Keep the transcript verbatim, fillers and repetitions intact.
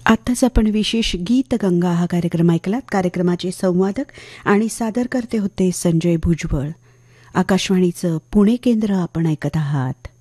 आत्ताच आपण विशेष गीत गंगा हा कार्यक्रम ऐकलात. कार्यक्रमाचे संवादक आणि सादरकर्ते होते संजय भुजबळ. आकाशवाणीचं पुणे केंद्र आपण ऐकत आहात.